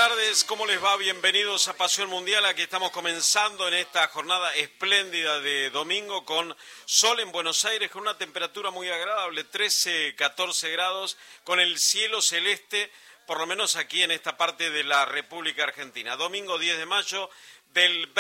tardes, ¿cómo les va? Bienvenidos a Pasión Mundial. Aquí estamos comenzando en esta jornada espléndida de domingo con sol en Buenos Aires, con una temperatura muy agradable, 13, 14 grados, con el cielo celeste, por lo menos aquí en esta parte de la República Argentina. Domingo 10 de mayo del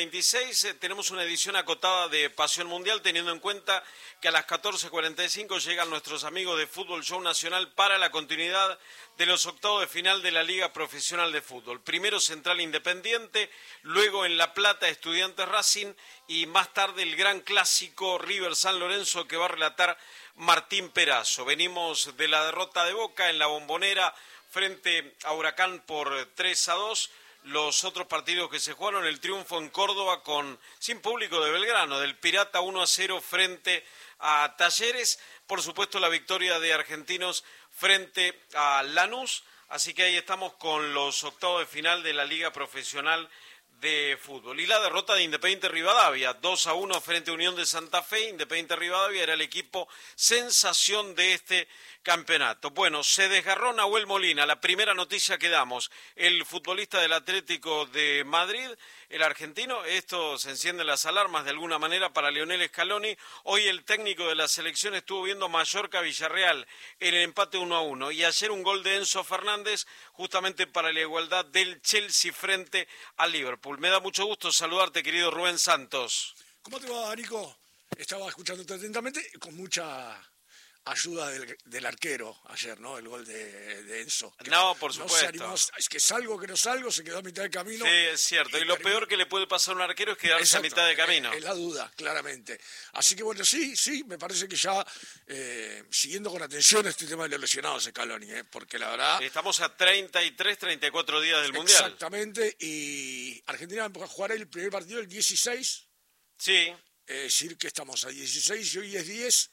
2026 tenemos una edición acotada de Pasión Mundial, teniendo en cuenta que a las 14:45 llegan nuestros amigos de Fútbol Show Nacional para la continuidad de los octavos de final de la Liga Profesional de Fútbol. Primero Central Independiente, luego en La Plata Estudiantes Racing y más tarde el gran clásico River San Lorenzo que va a relatar Martín Perazo. Venimos de la derrota de Boca en la Bombonera frente a Huracán por 3-2. Los otros partidos que se jugaron, el triunfo en Córdoba sin público de Belgrano, del Pirata 1-0 frente a Talleres, por supuesto la victoria de Argentinos frente a Lanús, así que ahí estamos con los octavos de final de la Liga Profesional de Fútbol. Y la derrota de Independiente Rivadavia, 2-1 frente a Unión de Santa Fe. Independiente Rivadavia era el equipo sensación de este campeonato. Bueno, se desgarró Nahuel Molina, la primera noticia que damos. El futbolista del Atlético de Madrid, el argentino, esto se encienden las alarmas de alguna manera para Lionel Scaloni. Hoy el técnico de la selección estuvo viendo Mallorca-Villarreal en el empate 1-1. Y ayer un gol de Enzo Fernández justamente para la igualdad del Chelsea frente al Liverpool. Me da mucho gusto saludarte, querido Rubén Santos. ¿Cómo te va, Nico? Estaba escuchándote atentamente, con mucha ayuda del arquero ayer, ¿no? El gol de Enzo. No, por supuesto. Es que salgo, que no salgo, se quedó a mitad de camino. Sí, es cierto. Y lo peor que le puede pasar a un arquero es quedarse a mitad de camino. Es la duda, claramente. Así que bueno, sí, me parece que ya siguiendo con atención este tema de los lesionados, Scaloni, porque la verdad... Estamos a 33, 34 días del Mundial. Exactamente, y Argentina va a jugar el primer partido el 16. Sí. Es decir, que estamos a 16 y hoy es 10...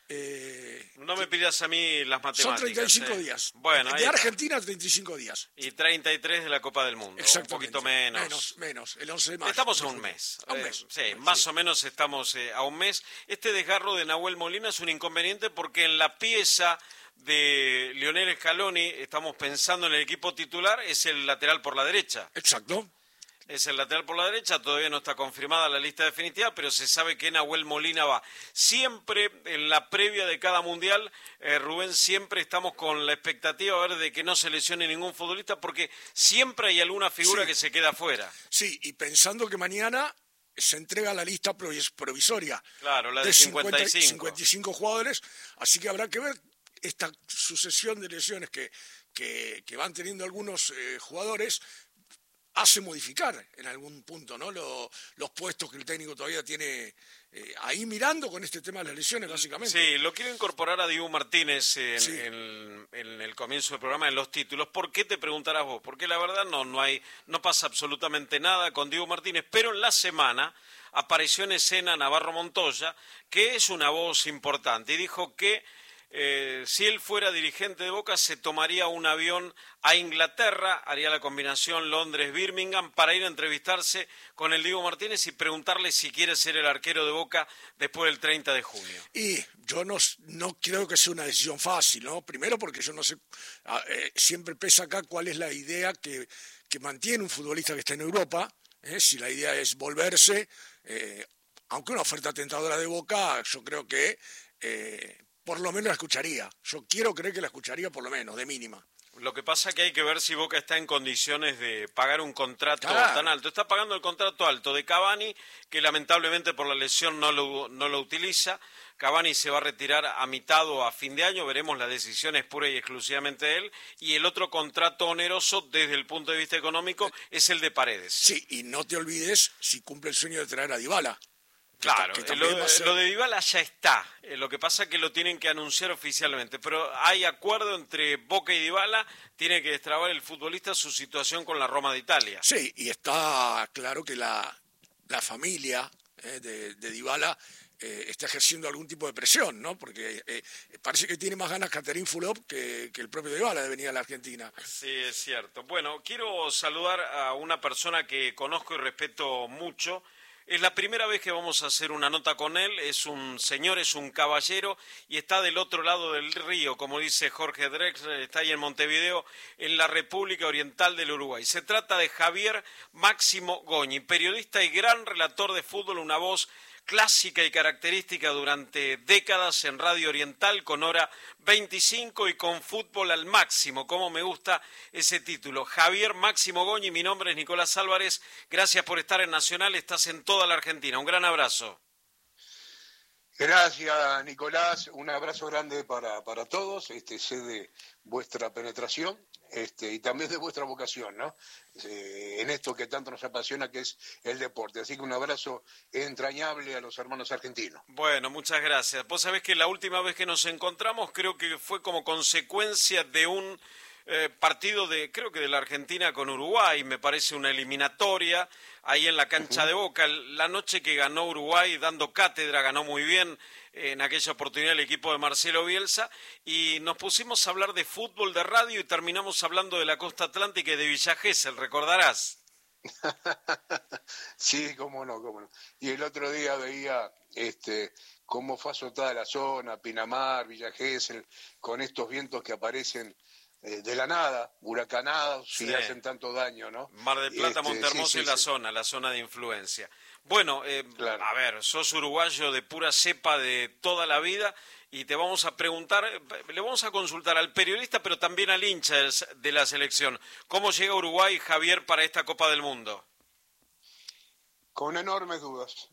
no me pidas a mí las matemáticas. Son 35 días. Bueno, de Argentina, 35 días. Y 33 de la Copa del Mundo. Un poquito menos. Menos, el 11 de mayo. Estamos a un mes. A un mes. Sí, más o menos estamos a un mes. Este desgarro de Nahuel Molina es un inconveniente porque en la pieza de Lionel Scaloni, estamos pensando en el equipo titular, es el lateral por la derecha. Exacto. Es el lateral por la derecha, todavía no está confirmada la lista definitiva, pero se sabe que Nahuel Molina va. Siempre en la previa de cada mundial, Rubén, siempre estamos con la expectativa a ver de que no se lesione ningún futbolista, porque siempre hay alguna figura que se queda fuera. Sí, y pensando que mañana se entrega la lista provisoria. Claro, la de 55. 55 jugadores, así que habrá que ver esta sucesión de lesiones que van teniendo algunos jugadores. Hace modificar en algún punto, ¿no? Los puestos que el técnico todavía tiene ahí mirando con este tema de las lesiones, básicamente. Sí, lo quiero incorporar a Diego Martínez en el comienzo del programa, en los títulos. ¿Por qué te preguntarás vos? Porque la verdad no pasa absolutamente nada con Diego Martínez, pero en la semana apareció en escena Navarro Montoya, que es una voz importante, y dijo que si él fuera dirigente de Boca se tomaría un avión a Inglaterra, haría la combinación Londres-Birmingham para ir a entrevistarse con el Diego Martínez y preguntarle si quiere ser el arquero de Boca después del 30 de junio. Y yo no creo que sea una decisión fácil, ¿no? Primero porque yo no sé, siempre pesa acá cuál es la idea que mantiene un futbolista que está en Europa, si la idea es volverse, aunque una oferta tentadora de Boca, yo creo que... por lo menos la escucharía. Yo quiero creer que la escucharía por lo menos, de mínima. Lo que pasa es que hay que ver si Boca está en condiciones de pagar un contrato tan alto. Está pagando el contrato alto de Cavani, que lamentablemente por la lesión no lo utiliza. Cavani se va a retirar a mitad o a fin de año, veremos, la decisión es pura y exclusivamente de él. Y el otro contrato oneroso desde el punto de vista económico es el de Paredes. Sí, y no te olvides si cumple el sueño de traer a Dybala. Claro, lo de Dybala ya está, lo que pasa es que lo tienen que anunciar oficialmente, pero hay acuerdo entre Boca y Dybala, tiene que destrabar el futbolista su situación con la Roma de Italia. Sí, y está claro que la familia de Dybala está ejerciendo algún tipo de presión, ¿no? Porque parece que tiene más ganas Caterín Fulop que el propio Dybala de venir a la Argentina. Sí, es cierto. Bueno, quiero saludar a una persona que conozco y respeto mucho, Es la primera vez que vamos a hacer una nota con él, es un señor, es un caballero y está del otro lado del río, como dice Jorge Drexler, está ahí en Montevideo, en la República Oriental del Uruguay. Se trata de Javier Máximo Goñi, periodista y gran relator de fútbol, una voz clásica y característica durante décadas en Radio Oriental con Hora 25 y con Fútbol al Máximo. Cómo me gusta ese título. Javier Máximo Goñi, mi nombre es Nicolás Álvarez. Gracias por estar en Nacional, estás en toda la Argentina. Un gran abrazo. Gracias, Nicolás. Un abrazo grande para todos. Sé de vuestra penetración y también de vuestra vocación, ¿no? En esto que tanto nos apasiona, que es el deporte. Así que un abrazo entrañable a los hermanos argentinos. Bueno, muchas gracias. Vos sabés que la última vez que nos encontramos creo que fue como consecuencia de un partido creo que de la Argentina con Uruguay, me parece una eliminatoria, ahí en la cancha de Boca, la noche que ganó Uruguay dando cátedra, ganó muy bien en aquella oportunidad el equipo de Marcelo Bielsa, y nos pusimos a hablar de fútbol de radio y terminamos hablando de la costa atlántica y de Villa Gesell, recordarás. Sí, cómo no. Y el otro día veía cómo fue azotada la zona, Pinamar, Villa Gesell, con estos vientos que aparecen de la nada, huracanados, y hacen tanto daño, ¿no? Mar del Plata, Montehermoso sí, y la zona de influencia. Bueno, claro. A ver, sos uruguayo de pura cepa de toda la vida y te vamos a preguntar, le vamos a consultar al periodista, pero también al hincha de la selección. ¿Cómo llega Uruguay, Javier, para esta Copa del Mundo? Con enormes dudas.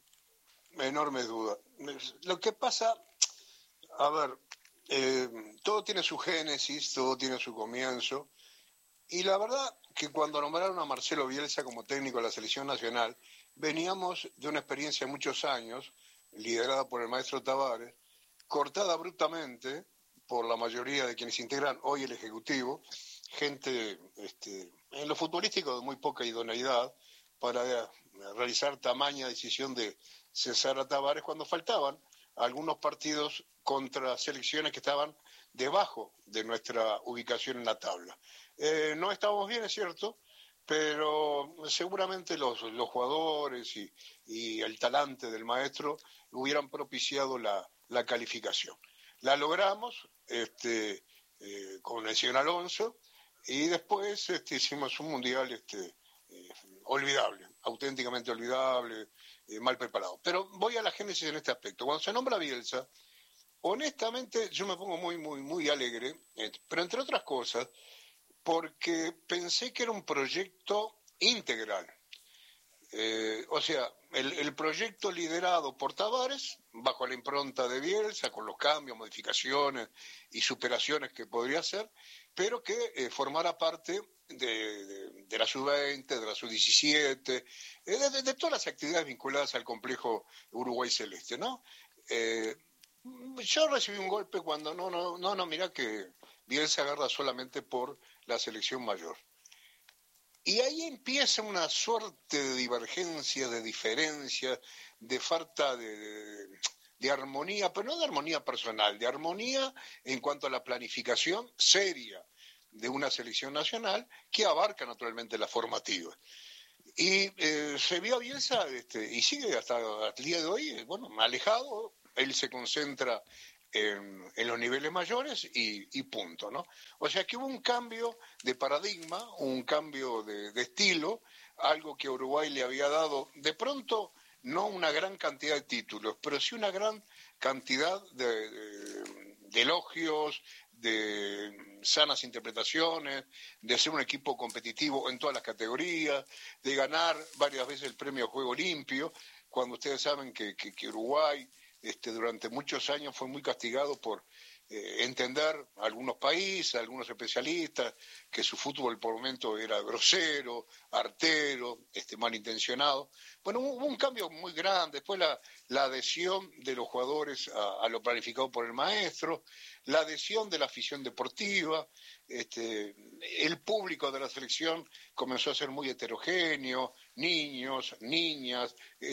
Lo que pasa, a ver, todo tiene su génesis, todo tiene su comienzo, y la verdad que cuando nombraron a Marcelo Bielsa como técnico de la selección nacional, veníamos de una experiencia de muchos años, liderada por el maestro Tavares, cortada abruptamente por la mayoría de quienes integran hoy el Ejecutivo, gente en lo futbolístico de muy poca idoneidad para realizar tamaña decisión de cesar a Tavares cuando faltaban algunos partidos contra selecciones que estaban debajo de nuestra ubicación en la tabla. No estábamos bien, es cierto, pero seguramente los jugadores y el talante del maestro hubieran propiciado la calificación. La logramos con el señor Alonso y después hicimos un mundial olvidable, auténticamente olvidable, mal preparado. Pero voy a la génesis en este aspecto. Cuando se nombra Bielsa, honestamente yo me pongo muy alegre, pero entre otras cosas, porque pensé que era un proyecto integral. O sea, el proyecto liderado por Tavares, bajo la impronta de Bielsa, con los cambios, modificaciones y superaciones que podría hacer, pero que formara parte de la sub-20, de la sub-17, de todas las actividades vinculadas al complejo Uruguay Celeste, ¿no? Yo recibí un golpe cuando mirá que Bielsa agarra solamente por la selección mayor. Y ahí empieza una suerte de divergencia, de diferencia, de falta de armonía, pero no de armonía personal, de armonía en cuanto a la planificación seria de una selección nacional que abarca naturalmente la formativa. Y se vio a Bielsa, y sigue hasta el día de hoy, alejado. Él se concentra en los niveles mayores y punto, ¿no? O sea que hubo un cambio de paradigma, un cambio de estilo, algo que a Uruguay le había dado, de pronto, no una gran cantidad de títulos, pero sí una gran cantidad de elogios, de sanas interpretaciones, de ser un equipo competitivo en todas las categorías, de ganar varias veces el premio Juego Limpio, cuando ustedes saben que Uruguay durante muchos años fue muy castigado por entender a algunos países, a algunos especialistas, que su fútbol por momento era grosero, artero, malintencionado. Bueno, hubo un cambio muy grande, después la adhesión de los jugadores a lo planificado por el maestro, la adhesión de la afición deportiva, el público de la selección comenzó a ser muy heterogéneo, niños, niñas,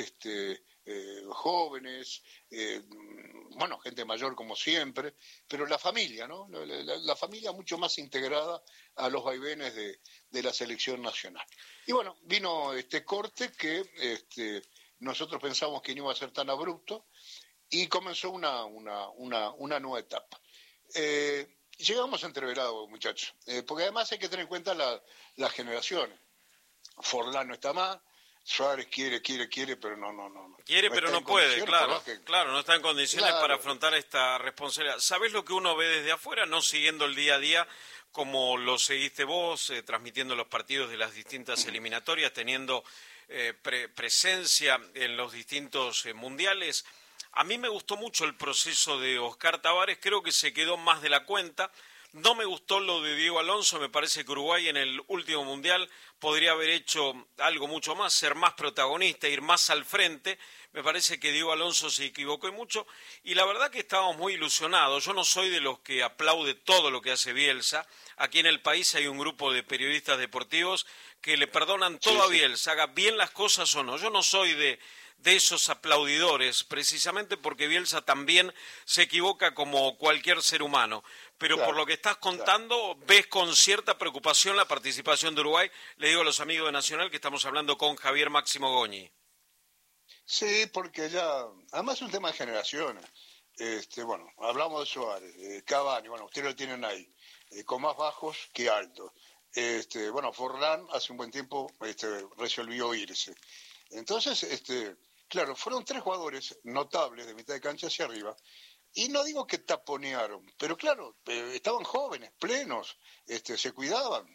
jóvenes, gente mayor como siempre, pero la familia, ¿no? La familia mucho más integrada a los vaivenes de la selección nacional. Y bueno, vino este corte que nosotros pensamos que no iba a ser tan abrupto, y comenzó una nueva etapa. Llegamos entreverados, muchachos, porque además hay que tener en cuenta las generaciones. Forlán no está más, Suárez quiere, pero no. Quiere, pero no puede, claro, no está en condiciones para afrontar esta responsabilidad. ¿Sabés lo que uno ve desde afuera, no siguiendo el día a día, como lo seguiste vos, transmitiendo los partidos de las distintas eliminatorias, teniendo presencia en los distintos mundiales? A mí me gustó mucho el proceso de Oscar Tabárez, creo que se quedó más de la cuenta. No me gustó lo de Diego Alonso, me parece que Uruguay en el último mundial podría haber hecho algo mucho más, ser más protagonista, ir más al frente. Me parece que Diego Alonso se equivocó mucho y la verdad que estábamos muy ilusionados. Yo no soy de los que aplaude todo lo que hace Bielsa. Aquí en el país hay un grupo de periodistas deportivos que le perdonan todo a Bielsa, haga bien las cosas o no. Yo no soy de esos aplaudidores, precisamente porque Bielsa también se equivoca como cualquier ser humano. Pero por lo que estás contando, ves con cierta preocupación la participación de Uruguay. Le digo a los amigos de Nacional que estamos hablando con Javier Máximo Goñi. Sí, porque ya, además es un tema de generaciones. Bueno, hablamos de Suárez, Cavani, bueno, ustedes lo tienen ahí, con más bajos que altos. Bueno, Forlán hace un buen tiempo resolvió irse. Entonces, claro, fueron 3 jugadores notables de mitad de cancha hacia arriba, y no digo que taponearon, pero claro, estaban jóvenes, plenos, se cuidan,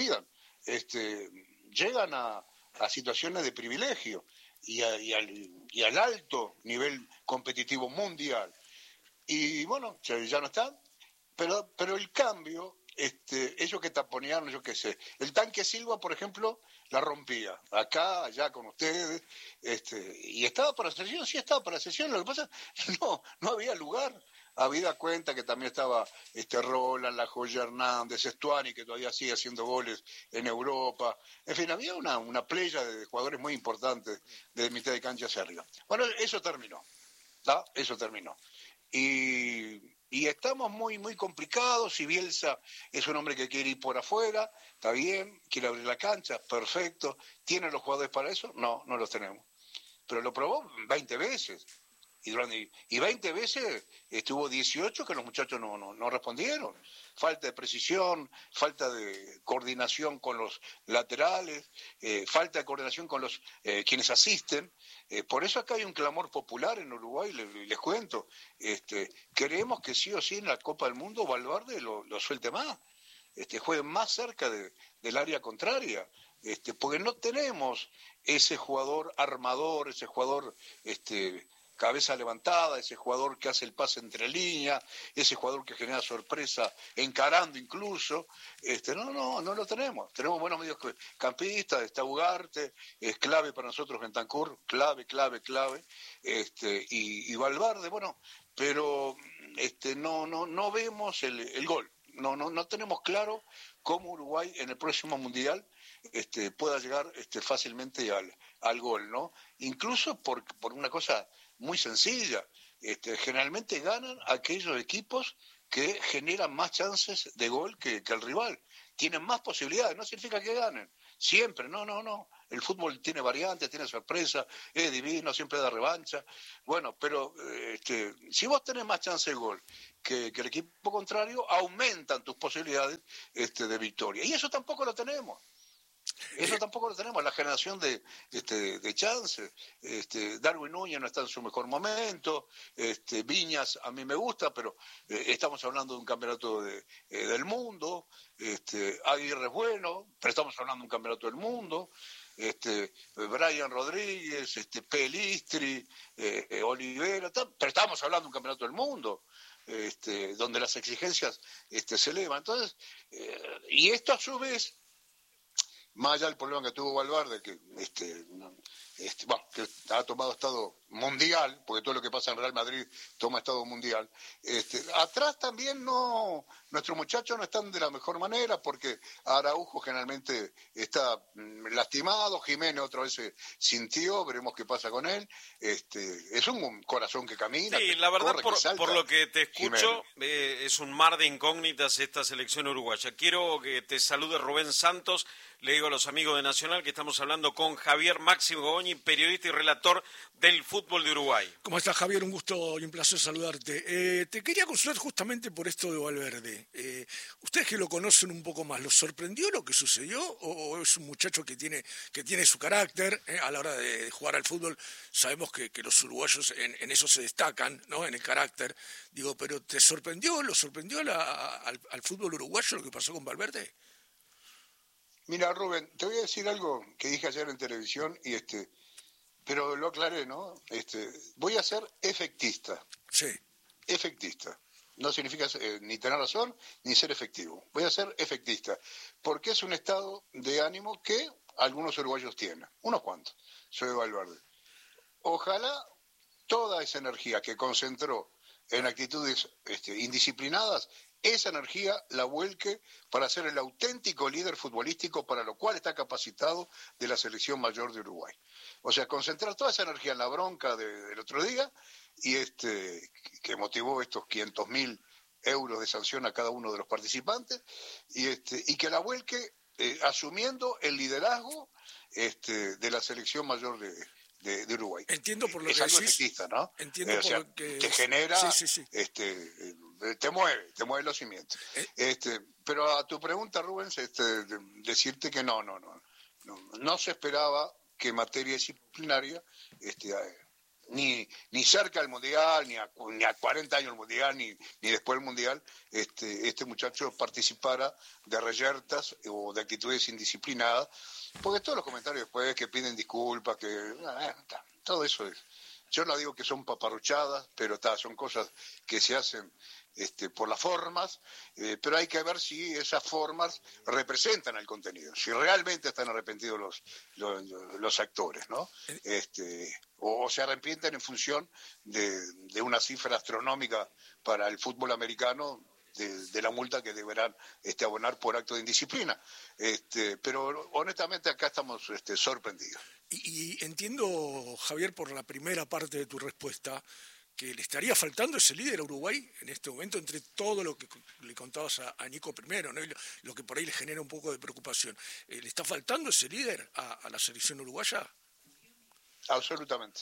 llegan a situaciones de privilegio y al alto nivel competitivo mundial. Y bueno, ya no están, pero el cambio, ellos que taponearon, yo qué sé, el tanque Silva, por ejemplo, la rompía, acá, allá con ustedes, y estaba para la selección, sí estaba para la selección, lo que pasa, no había lugar. Habida cuenta que también estaba Roland, La Joya Hernández, Estuani, que todavía sigue haciendo goles en Europa. En fin, había una playa de jugadores muy importantes de mitad de cancha hacia arriba. Bueno, eso terminó, ¿tá? Eso terminó. Y estamos muy, muy complicados. Y Bielsa es un hombre que quiere ir por afuera, está bien, quiere abrir la cancha, perfecto. ¿Tiene los jugadores para eso? No los tenemos. Pero lo probó 20 veces. Y 20 veces estuvo 18 que los muchachos no respondieron. Falta de precisión, falta de coordinación con los laterales, falta de coordinación con los quienes asisten. Por eso acá hay un clamor popular en Uruguay, les cuento. Queremos que sí o sí en la Copa del Mundo Valverde lo suelte más, juegue más cerca del área contraria. Porque no tenemos ese jugador armador, ese jugador cabeza levantada, ese jugador que hace el pase entre líneas, ese jugador que genera sorpresa encarando incluso. No lo tenemos. Tenemos buenos mediocampistas, está Ugarte, es clave para nosotros Bentancur, clave. Y Valverde, bueno, pero no vemos el gol. No tenemos claro cómo Uruguay en el próximo Mundial pueda llegar fácilmente al gol, ¿no? Incluso por una cosa muy sencilla, generalmente ganan aquellos equipos que generan más chances de gol que el rival, tienen más posibilidades, no significa que ganen, siempre, no, el fútbol tiene variantes, tiene sorpresa, es divino, siempre da revancha, bueno, pero si vos tenés más chance de gol que el equipo contrario, aumentan tus posibilidades de victoria, y eso tampoco lo tenemos. La generación de chances. Darwin Núñez no está en su mejor momento, Viñas a mí me gusta, pero estamos hablando de un campeonato del mundo, Aguirre es bueno, pero estamos hablando de un campeonato del mundo, Brian Rodríguez, Pelistri, Olivera, pero estamos hablando de un campeonato del mundo. Donde las exigencias se elevan. Entonces, y esto a su vez, más allá del problema que tuvo Valverde, que ha tomado estado mundial, porque todo lo que pasa en Real Madrid toma estado mundial, atrás también no nuestros muchachos no están de la mejor manera porque Araujo generalmente está lastimado, Jiménez otra vez se sintió, veremos qué pasa con él. Es un corazón que camina. Sí, que la verdad, corre, por lo que te escucho, es un mar de incógnitas esta selección uruguaya. Quiero que te salude Rubén Santos. Le digo a los amigos de Nacional que estamos hablando con Javier Máximo Goñi, periodista y relator del fútbol de Uruguay. ¿Cómo estás, Javier? Un gusto y un placer saludarte. Te quería consultar justamente por esto de Valverde. Ustedes que lo conocen un poco más, ¿los sorprendió lo que sucedió o es un muchacho que tiene su carácter? A la hora de jugar al fútbol sabemos que los uruguayos en eso se destacan, ¿no? En el carácter. Digo, pero ¿te sorprendió? ¿Lo sorprendió al fútbol uruguayo lo que pasó con Valverde? Mira, Rubén, te voy a decir algo que dije ayer en televisión pero lo aclaré, ¿no? Voy a ser efectista. Sí. Efectista. No significa ni tener razón ni ser efectivo. Voy a ser efectista, porque es un estado de ánimo que algunos uruguayos tienen, unos cuantos. Soy Valverde. Ojalá toda esa energía que concentró en actitudes indisciplinadas, esa energía la vuelque para ser el auténtico líder futbolístico para lo cual está capacitado de la selección mayor de Uruguay. O sea, concentrar toda esa energía en la bronca del otro día y que motivó estos 500.000 euros de sanción a cada uno de los participantes y que la vuelque asumiendo el liderazgo de la selección mayor de Uruguay. Entiendo por lo es que algo decís. efectista, ¿no? Entiendo por lo que te genera, sí. te mueve los cimientos. Pero a tu pregunta, Rubens, decirte que no se esperaba que en materia disciplinaria ni cerca del Mundial, ni a 40 años del Mundial, ni después del Mundial, este muchacho participara de reyertas o de actitudes indisciplinadas, porque todos los comentarios después que piden disculpas, todo eso es. Yo no digo que son paparruchadas, pero son cosas que se hacen por las formas, pero hay que ver si esas formas representan el contenido, si realmente están arrepentidos los actores, ¿no? O se arrepienten en función de una cifra astronómica para el fútbol americano de la multa que deberán abonar por acto de indisciplina. Pero honestamente acá estamos sorprendidos. Y entiendo, Javier, por la primera parte de tu respuesta, que le estaría faltando ese líder a Uruguay en este momento, entre todo lo que le contabas a Nico primero, ¿no? Y lo que por ahí le genera un poco de preocupación. ¿Le está faltando ese líder a la selección uruguaya? Absolutamente.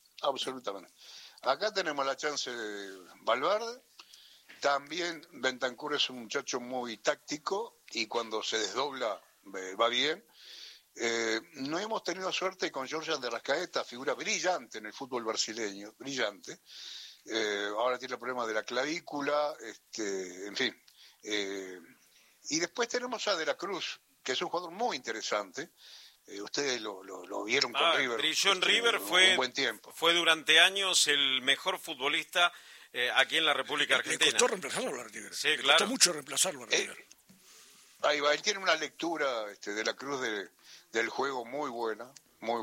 Acá tenemos la chance de Valverde. También Bentancur es un muchacho muy táctico y cuando se desdobla va bien. No hemos tenido suerte con Jorge de Arrascaeta, figura brillante en el fútbol brasileño, brillante. Ahora tiene el problema de la clavícula, en fin. Y después tenemos a De la Cruz, que es un jugador muy interesante. Ustedes lo vieron con River. Brilló en River, un buen tiempo. Fue durante años el mejor futbolista aquí en la República Argentina. Le costó reemplazarlo a River. Sí, le costó mucho reemplazarlo a River. Ahí va, él tiene una lectura de la Cruz del juego muy buena,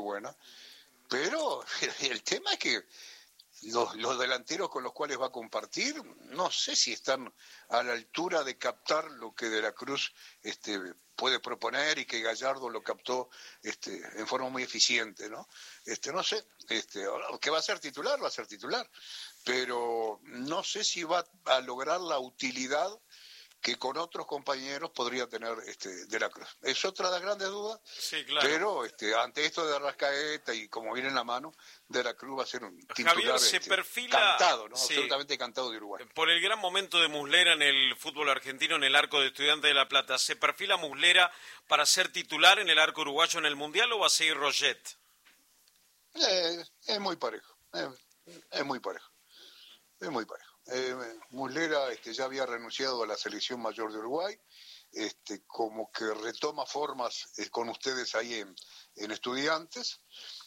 pero el tema es que los delanteros con los cuales va a compartir, no sé si están a la altura de captar lo que De la Cruz puede proponer y que Gallardo lo captó en forma muy eficiente, ¿no? No sé, que va a ser titular, pero no sé si va a lograr la utilidad que con otros compañeros podría tener De la Cruz. Es otra de las grandes dudas, sí, claro. Pero ante esto de Arrascaeta y como viene en la mano, De la Cruz va a ser un titular Javier, se perfila, cantado, ¿no? Sí, absolutamente cantado de Uruguay. Por el gran momento de Muslera en el fútbol argentino, en el arco de Estudiantes de La Plata, ¿se perfila Muslera para ser titular en el arco uruguayo en el Mundial o va a seguir Roget? Es muy parejo, es muy parejo. Muslera ya había renunciado a la selección mayor de Uruguay, como que retoma formas con ustedes ahí en Estudiantes.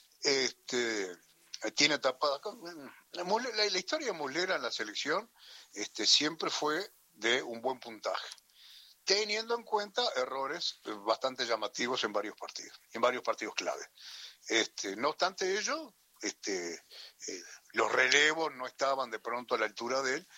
Tiene tapada. La historia de Muslera en la selección siempre fue de un buen puntaje, teniendo en cuenta errores bastante llamativos en varios partidos clave. No obstante ello, los relevos no estaban de pronto a la altura de él,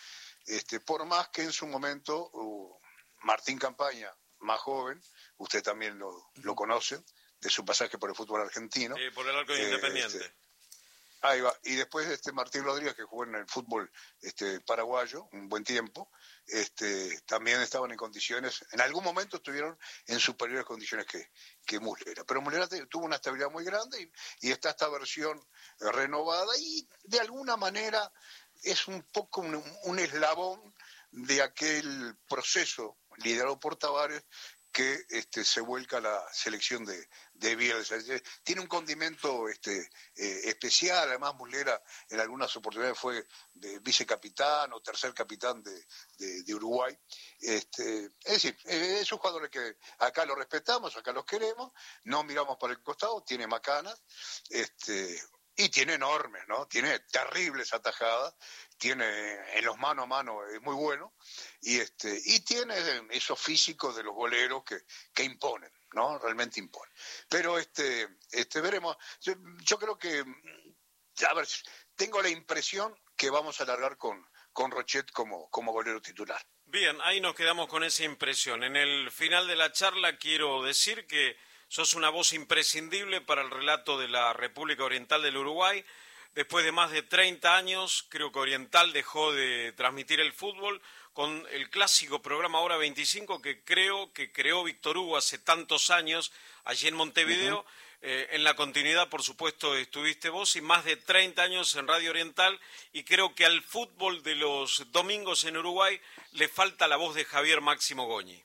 por más que en su momento Martín Campaña, más joven, usted también lo conoce, de su pasaje por el fútbol argentino. Por el arco de Independiente. Ahí va. Y después Martín Rodríguez, que jugó en el fútbol paraguayo un buen tiempo, también estaban en condiciones, en algún momento estuvieron en superiores condiciones que Muslera. Pero Muslera tuvo una estabilidad muy grande y está esta versión renovada y de alguna manera es un poco un eslabón de aquel proceso liderado por Tavares que se vuelca a la selección de Bielsa. Tiene un condimento especial, además Muslera en algunas oportunidades fue vicecapitán o tercer capitán de Uruguay. Es decir, es un jugador que acá lo respetamos, acá los queremos, no miramos para el costado, tiene macanas, y tiene enormes, ¿no? Tiene terribles atajadas, tiene en los mano a mano, es muy bueno, y tiene esos físicos de los goleros que imponen, ¿no? Realmente imponen. Pero veremos. Yo creo que, a ver, tengo la impresión que vamos a largar con Rochet como golero titular. Bien, ahí nos quedamos con esa impresión. En el final de la charla quiero decir que sos una voz imprescindible para el relato de la República Oriental del Uruguay. Después de más de 30 años, creo que Oriental dejó de transmitir el fútbol con el clásico programa Hora 25 que creo que creó Víctor Hugo hace tantos años allí en Montevideo. Uh-huh. En la continuidad, por supuesto, estuviste vos y más de 30 años en Radio Oriental y creo que al fútbol de los domingos en Uruguay le falta la voz de Javier Máximo Goñi.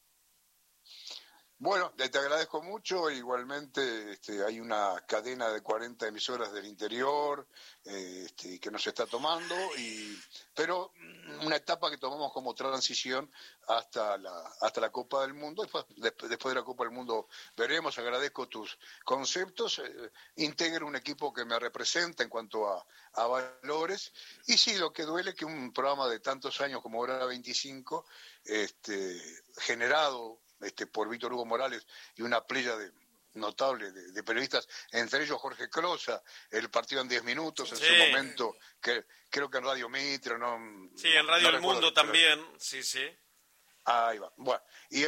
Bueno, te agradezco mucho. Igualmente hay una cadena de 40 emisoras del interior que nos está tomando, pero una etapa que tomamos como transición hasta la Copa del Mundo. Después de la Copa del Mundo veremos. Agradezco tus conceptos. Integro un equipo que me representa en cuanto a valores. Y sí, lo que duele es que un programa de tantos años como Hora 25, generado por Víctor Hugo Morales y una playa notable de periodistas, entre ellos Jorge Crosa, el partido en 10 minutos, en su momento, que creo que en Radio Mitre, ¿no? Sí, en Radio El Mundo también, sí. Ahí va. Bueno,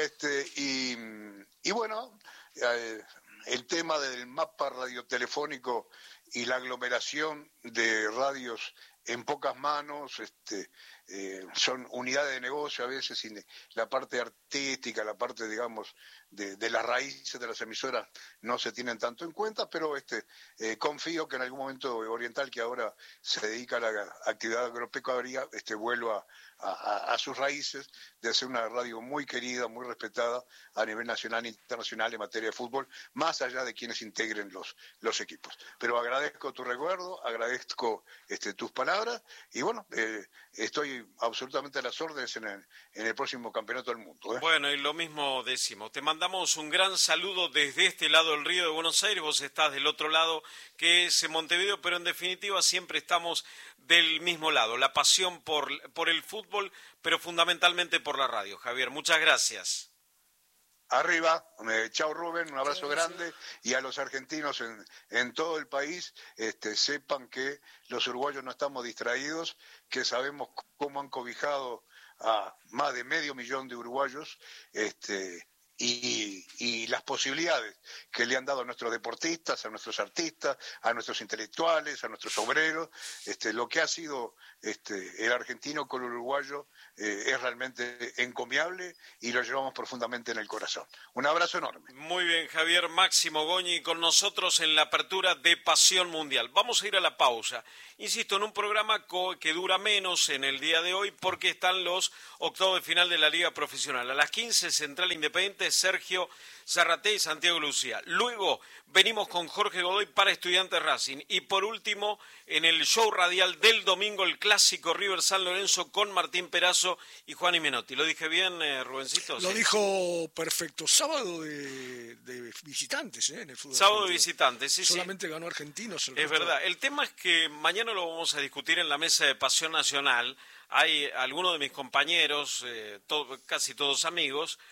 y bueno, el tema del mapa radiotelefónico y la aglomeración de radios en pocas manos, son unidades de negocio a veces, y la parte artística, la parte, digamos, de las raíces de las emisoras no se tienen tanto en cuenta, pero confío que en algún momento Oriental, que ahora se dedica a la actividad agropecuaria, vuelva a sus raíces de ser una radio muy querida, muy respetada a nivel nacional e internacional en materia de fútbol, más allá de quienes integren los equipos. Pero agradezco tu recuerdo, agradezco tus palabras y bueno, estoy absolutamente a las órdenes en el próximo campeonato del mundo. Bueno, y lo mismo decimos. Te mandamos un gran saludo desde este lado del Río de Buenos Aires. Vos estás del otro lado, que es Montevideo, pero en definitiva siempre estamos del mismo lado. La pasión por el fútbol, pero fundamentalmente por la radio. Javier, muchas gracias. Arriba, chao Rubén, un abrazo grande, y a los argentinos en todo el país, sepan que los uruguayos no estamos distraídos, que sabemos cómo han cobijado a más de 500.000 de uruguayos, y las posibilidades que le han dado a nuestros deportistas, a nuestros artistas, a nuestros intelectuales, a nuestros obreros. Lo que ha sido el argentino con el uruguayo es realmente encomiable y lo llevamos profundamente en el corazón. Un abrazo enorme. Muy bien, Javier Máximo Goñi con nosotros en la apertura de Pasión Mundial. Vamos a ir a la pausa. Insisto, en un programa que dura menos en el día de hoy porque están los octavos de final de la Liga Profesional. A las 15, Central Independiente, Sergio Zarraté y Santiago Lucía. Luego venimos con Jorge Godoy para Estudiantes Racing. Y por último, en el show radial del domingo, el clásico River San Lorenzo con Martín Perazo y Juan Menotti. ¿Lo dije bien, Rubencito? Lo dijo perfecto. Sábado de visitantes, en el fútbol. Sábado de visitantes, sí. Solamente ganó Argentinos. Es verdad. El tema es que mañana lo vamos a discutir en la mesa de Pasión Nacional. Hay algunos de mis compañeros, casi todos amigos,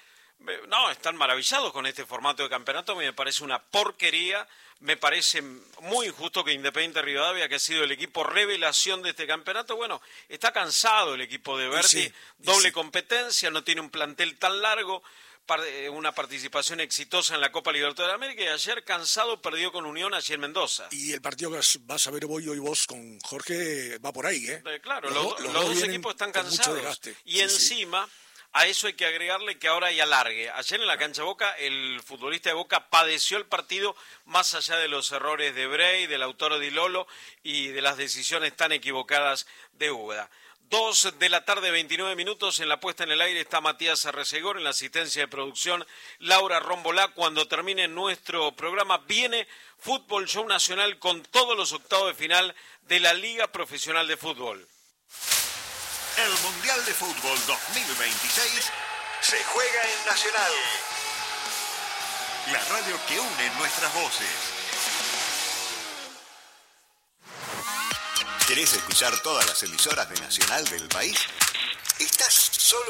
No, están maravillados con este formato de campeonato, me parece una porquería, me parece muy injusto que Independiente Rivadavia, que ha sido el equipo revelación de este campeonato, bueno, está cansado el equipo de Berti, doble competencia, no tiene un plantel tan largo, una participación exitosa en la Copa Libertadores de América y ayer cansado perdió con Unión allí en Mendoza. Y el partido que vas a ver hoy vos con Jorge va por ahí, ¿eh? Claro, los dos equipos están cansados. Y encima... A eso hay que agregarle que ahora hay alargue. Ayer en la cancha Boca, el futbolista de Boca padeció el partido más allá de los errores de Bray, del autor Di Lolo y de las decisiones tan equivocadas de Úbeda. 2 de la tarde, 29 minutos. En la puesta en el aire está Matías Arrecegor, en la asistencia de producción Laura Rombolá. Cuando termine nuestro programa viene Fútbol Show Nacional con todos los octavos de final de la Liga Profesional de Fútbol. El Mundial de Fútbol 2026 se juega en Nacional. La radio que une nuestras voces. ¿Querés escuchar todas las emisoras de Nacional del país? Estás solo